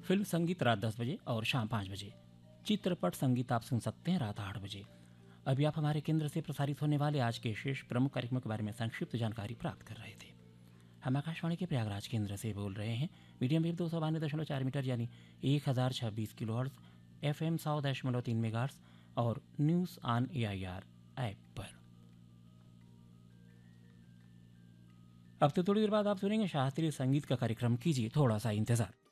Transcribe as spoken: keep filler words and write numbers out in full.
Film संगीत रात दस बजे और शाम पाँच बजे। चित्रपट संगीत आप सुन सकते हैं रात आठ बजे। अभी आप हमारे केंद्र से प्रसारित होने वाले आज के शेष प्रमुख कार्यक्रमों के बारे में संक्षिप्त जानकारी प्राप्त कर रहे थे। हम आकाशवाणी के प्रयागराज केंद्र से बोल रहे हैं। मीडियम वेव दो सौ बानवे दशमलव चार मीटर यानी एक हज़ार छब्बीस किलो हर्ट्ज, एफ एम सौ दशमलव तीन मेगाहर्ट्ज और news on A I R app पर। अब तो थोड़ी देर बाद आप सुनेंगे शास्त्रीय संगीत का कार्यक्रम। कीजिए थोड़ा सा इंतजार।